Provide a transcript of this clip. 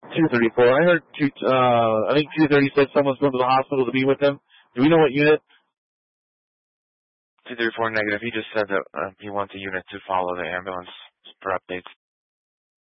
234. I heard I think 230 said someone's going to the hospital to be with him. Do we know what unit? 234 negative. He just said that he wants a unit to follow the ambulance for updates.